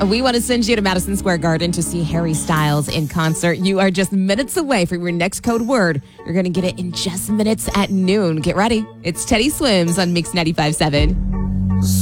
We want to send you to Madison Square Garden to see Harry Styles in concert. You are just minutes away from your next code word. You're going to get it in just minutes at noon. Get ready. It's Teddy Swims on Mix 95.7.